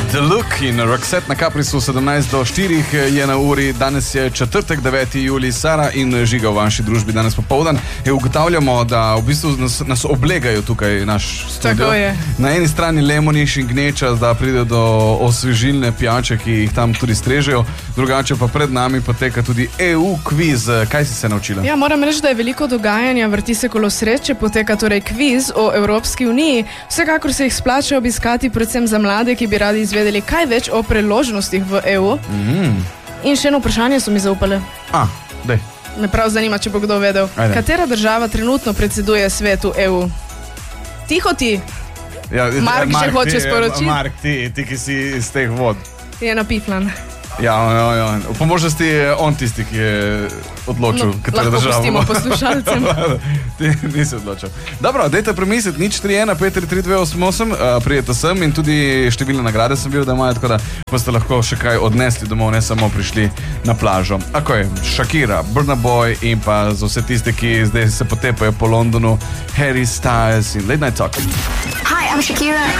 The Look in Roxette na Caprisu 17 do 4 je na uri. Danes je četrtek, 9. julij. Sara in Žiga v vaši družbi danes popoldan. Ugotavljamo, da v bistvu nas oblegajo tukaj naš studio. Tako je. Na eni strani lemoniš in gneča, da pride do osvežilne pijače, ki jih tam tudi strežejo. Drugače pa pred nami poteka tudi EU kviz. Kaj si se naučila? Ja, moram reči, da je veliko dogajanja, vrti se kolo sreče, poteka torej kviz o Evropski uniji. Vsekakor se jih splača obiskati, predvsem za mlade, ki bi radi izvedeli kaj več o priložnostih v EU. In še eno vprašanje so mi zaupale. Dej. Me prav zanima, če bo kdo vedel. Ajde. Katera država trenutno predseduje svetu EU? Tiho ti! Ja, Mark že hoče sporočiti. Mark, ti, ki si iz teh vod. Je napihlan. Ja. Po možnosti je on tisti, ki je odločil, katero državo. Lahko pustimo poslušalcem. Ti nisi odločil. Dobro, dajte premisliti, 041-533-288, prijete sem in tudi številne nagrade sem bil, da imajo, tako da boste lahko še kaj odnesli domov, ne samo prišli na plažo. Ako je, Shakira, Burna Boy in pa za vse tiste, ki zdaj se potepajo po Londonu, Harry Styles in Late Night Talking. Hi, I'm Shakira.